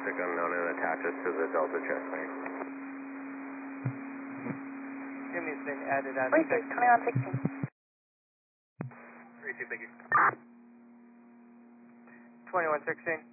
Diagnostic unknown and attaches to the Delta chest lane. Jimmy's been added as Please, 2116. 32, thank you. 2116.